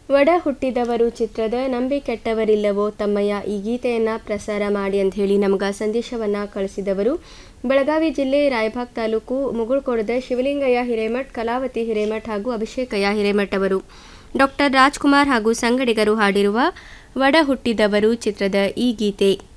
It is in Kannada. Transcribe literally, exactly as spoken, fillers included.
ಒಡ ಹುಟ್ಟಿದವರು ಚಿತ್ರದ ನಂಬಿ ಕೆಟ್ಟವರಿಲ್ಲವೋ ತಮ್ಮಯ್ಯ ಈ ಗೀತೆಯನ್ನು ಪ್ರಸಾರ ಮಾಡಿ ಅಂತ ಹೇಳಿ ನಮಗೆ ಸಂದೇಶವನ್ನು ಕಳಿಸಿದವರು ಬೆಳಗಾವಿ ಜಿಲ್ಲೆ ರಾಯಬಾಗ್ ತಾಲೂಕು ಮುಗುಳ್ಕೋಡದ ಶಿವಲಿಂಗಯ್ಯ ಹಿರೇಮಠ್, ಕಲಾವತಿ ಹಿರೇಮಠ್ ಹಾಗೂ ಅಭಿಷೇಕಯ್ಯ ಹಿರೇಮಠ್ ಅವರು. ಡಾಕ್ಟರ್ ರಾಜ್ಕುಮಾರ್ ಹಾಗೂ ಸಂಗಡಿಗರು ಹಾಡಿರುವ ಒಡ ಹುಟ್ಟಿದವರು ಚಿತ್ರದ ಈ ಗೀತೆ.